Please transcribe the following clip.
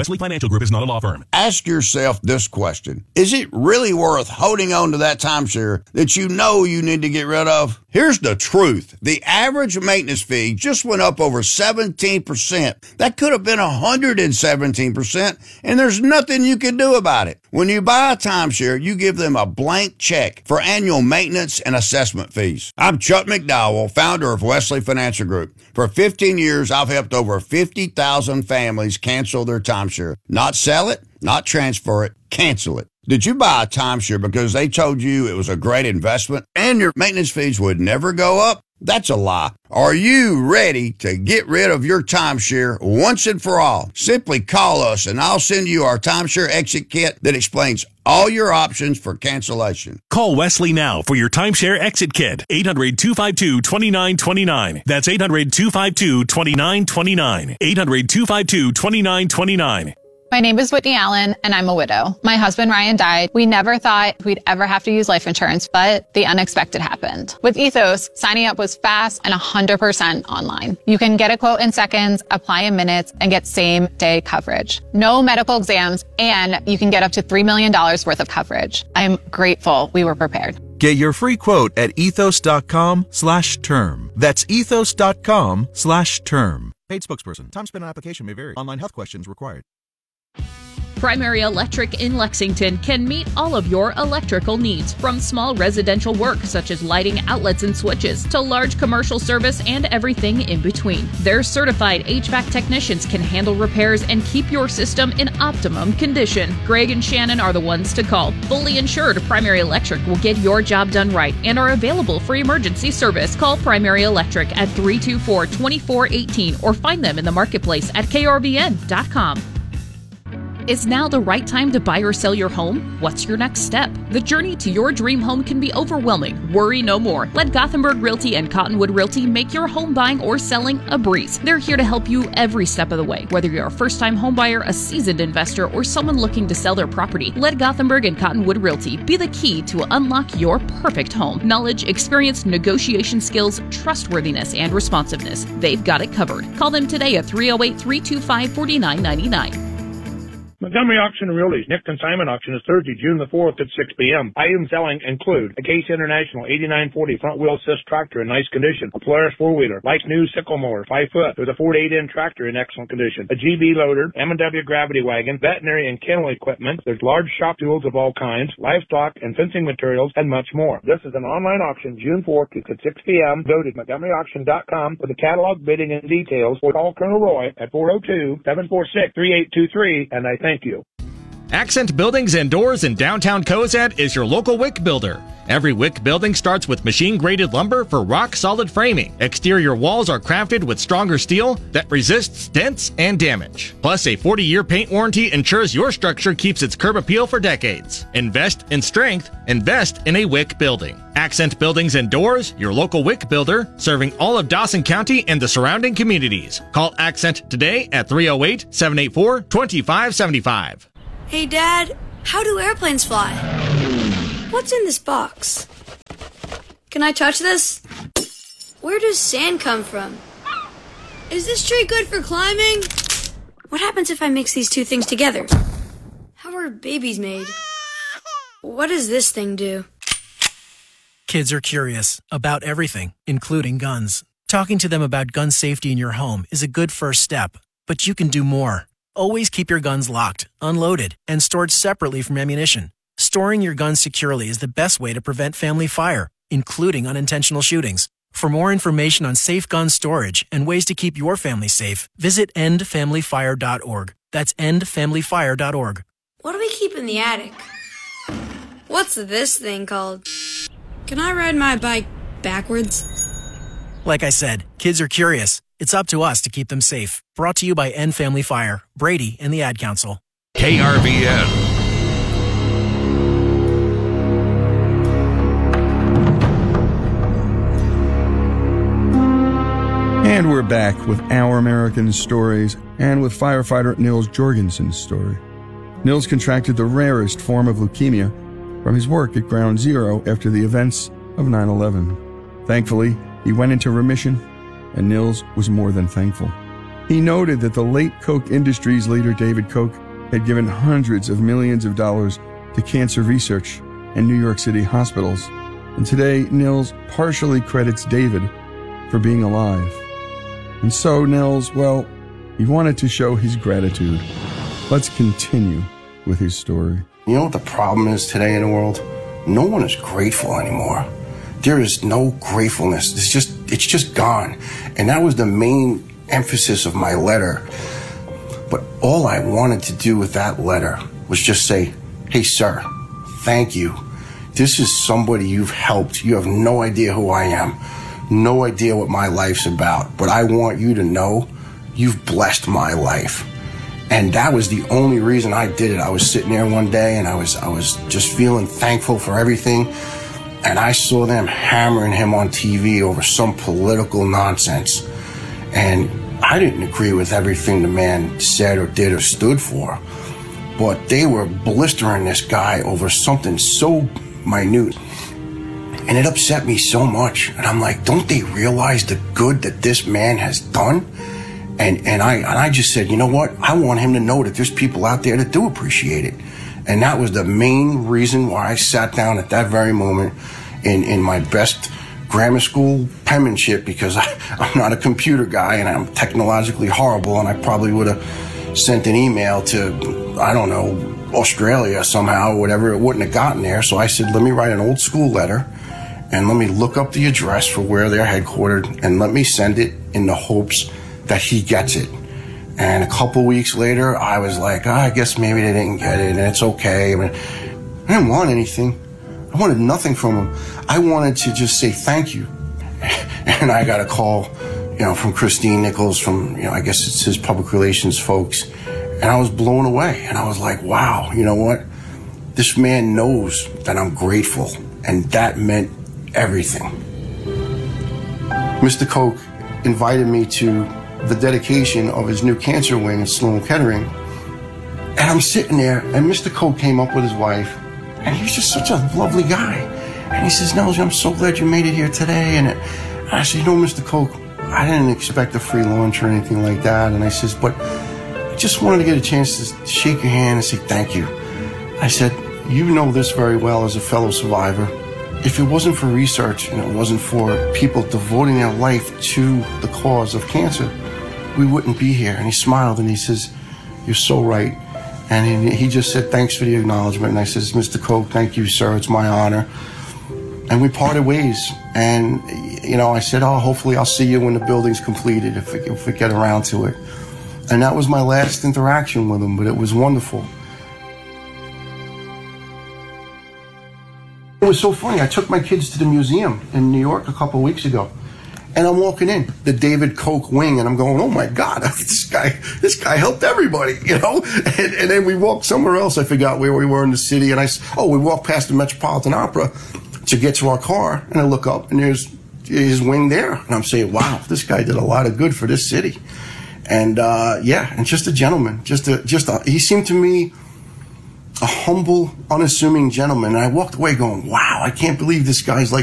Wesley Financial Group is not a law firm. Ask yourself this question. Is it really worth holding on to that timeshare that you know you need to get rid of? Here's the truth. The average maintenance fee just went up over 17%. That could have been 117%, and there's nothing you can do about it. When you buy a timeshare, you give them a blank check for annual maintenance and assessment fees. I'm Chuck McDowell, founder of Wesley Financial Group. For 15 years, I've helped over 50,000 families cancel their timeshare. Not sell it, not transfer it, cancel it. Did you buy a timeshare because they told you it was a great investment and your maintenance fees would never go up? That's a lie. Are you ready to get rid of your timeshare once and for all? Simply call us and I'll send you our timeshare exit kit that explains all your options for cancellation. Call Wesley now for your timeshare exit kit. 800-252-2929. That's 800-252-2929. 800-252-2929. My name is Whitney Allen, and I'm a widow. My husband, Ryan, died. We never thought we'd ever have to use life insurance, but the unexpected happened. With Ethos, signing up was fast and 100% online. You can get a quote in seconds, apply in minutes, and get same-day coverage. No medical exams, and you can get up to $3 million worth of coverage. I'm grateful we were prepared. Get your free quote at ethos.com/term. That's ethos.com/term. Paid spokesperson. Time spent on application may vary. Online health questions required. Primary Electric in Lexington can meet all of your electrical needs, from small residential work such as lighting, outlets, and switches, to large commercial service and everything in between. Their certified HVAC technicians can handle repairs and keep your system in optimum condition. Greg and Shannon are the ones to call. Fully insured, Primary Electric will get your job done right and are available for emergency service. Call Primary Electric at 324-2418 or find them in the marketplace at krvn.com. Is now the right time to buy or sell your home? What's your next step? The journey to your dream home can be overwhelming. Worry no more. Let Gothenburg Realty and Cottonwood Realty make your home buying or selling a breeze. They're here to help you every step of the way. Whether you're a first-time home buyer, a seasoned investor, or someone looking to sell their property, let Gothenburg and Cottonwood Realty be the key to unlock your perfect home. Knowledge, experience, negotiation skills, trustworthiness, and responsiveness. They've got it covered. Call them today at 308-325-4999. Montgomery Auction and Realty's Nick Consignment Auction is Thursday, June the 4th at 6 p.m. Items selling include a Case International 8940 front-wheel assist tractor in nice condition, a Polaris four-wheeler, like new sickle mower, 5 foot, with a 48-inch tractor in excellent condition, a GB loader, M&W gravity wagon, veterinary and kennel equipment. There's large shop tools of all kinds, livestock and fencing materials, and much more. This is an online auction, June 4th at 6 p.m. Go to MontgomeryAuction.com for the catalog, bidding, and details, or call Colonel Roy at 402-746-3823, and I thank you. Accent Buildings and Doors in downtown Cozad is your local WIC builder. Every WIC building starts with machine-graded lumber for rock-solid framing. Exterior walls are crafted with stronger steel that resists dents and damage. Plus, a 40-year paint warranty ensures your structure keeps its curb appeal for decades. Invest in strength. Invest in a WIC building. Accent Buildings and Doors, your local WIC builder, serving all of Dawson County and the surrounding communities. Call Accent today at 308-784-2575. Hey, Dad, how do airplanes fly? What's in this box? Can I touch this? Where does sand come from? Is this tree good for climbing? What happens if I mix these two things together? How are babies made? What does this thing do? Kids are curious about everything, including guns. Talking to them about gun safety in your home is a good first step, but you can do more. Always keep your guns locked, unloaded, and stored separately from ammunition. Storing your guns securely is the best way to prevent family fire, including unintentional shootings. For more information on safe gun storage and ways to keep your family safe, visit endfamilyfire.org. That's endfamilyfire.org. What do we keep in the attic? What's this thing called? Can I ride my bike backwards? Like I said, kids are curious. It's up to us to keep them safe. Brought to you by End Family Fire, Brady, and the Ad Council. KRVN. And we're back with Our American Stories and with firefighter Nils Jorgensen's story. Nils contracted the rarest form of leukemia from his work at Ground Zero after the events of 9/11. Thankfully, he went into remission, and Nils was more than thankful. He noted that the late Koch Industries leader David Koch had given hundreds of millions of dollars to cancer research and New York City hospitals, and today Nils partially credits David for being alive. And so Nils, well, he wanted to show his gratitude. Let's continue with his story. You know what the problem is today in the world? No one is grateful anymore. There is no gratefulness. It's just gone. And that was the main emphasis of my letter. But all I wanted to do with that letter was just say, hey, sir, thank you. This is somebody you've helped. You have no idea who I am, no idea what my life's about. But I want you to know you've blessed my life. And that was the only reason I did it. I was sitting there one day and I was just feeling thankful for everything. And I saw them hammering him on TV over some political nonsense. And I didn't agree with everything the man said or did or stood for. But they were blistering this guy over something so minute. And it upset me so much. And I'm like, don't they realize the good that this man has done? And I just said, you know what? I want him to know that there's people out there that do appreciate it. And that was the main reason why I sat down at that very moment in my best grammar school penmanship, because I'm not a computer guy and I'm technologically horrible, and I probably would have sent an email to, I don't know, Australia somehow or whatever. It wouldn't have gotten there. So I said, let me write an old school letter and let me look up the address for where they're headquartered and let me send it in the hopes that he gets it. And a couple weeks later, I was like, I guess maybe they didn't get it, and it's okay. I mean, I didn't want anything. I wanted nothing from him. I wanted to just say thank you. And I got a call, from Christine Nichols, from, I guess it's his public relations folks. And I was blown away. And I was like, wow, you know what? This man knows that I'm grateful. And that meant everything. Mr. Koch invited me to the dedication of his new cancer wing at Sloan Kettering. And I'm sitting there, and Mr. Koch came up with his wife, and he was just such a lovely guy. And he says, Nels, I'm so glad you made it here today. And I said, Mr. Koch, I didn't expect a free lunch or anything like that. And I says, but I just wanted to get a chance to shake your hand and say thank you. I said, you know this very well as a fellow survivor. If it wasn't for research and it wasn't for people devoting their life to the cause of cancer, we wouldn't be here. And he smiled and he says, you're so right. And he just said, thanks for the acknowledgement. And I says, Mr. Koch, thank you, sir. It's my honor. And we parted ways. And, I said, hopefully I'll see you when the building's completed, if we get around to it. And that was my last interaction with him, but it was wonderful. It was so funny. I took my kids to the museum in New York a couple of weeks ago. And I'm walking in, the David Koch wing, and I'm going, oh my God, this guy helped everybody, And then we walked somewhere else. I forgot where we were in the city. And we walked past the Metropolitan Opera to get to our car. And I look up, and there's his wing there. And I'm saying, wow, this guy did a lot of good for this city. And and just a gentleman. He seemed to me a humble, unassuming gentleman. And I walked away going, wow, I can't believe this guy's like